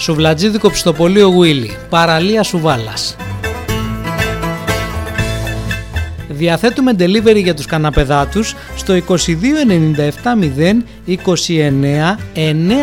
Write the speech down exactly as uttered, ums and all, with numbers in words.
Σουβλατζίδικο Πιστοπολείο Γουίλι, παραλία Σουβάλας. Διαθέτουμε delivery για τους καναπεδάτους στο είκοσι δύο ενενήντα επτά μηδέν είκοσι εννέα εννιακόσια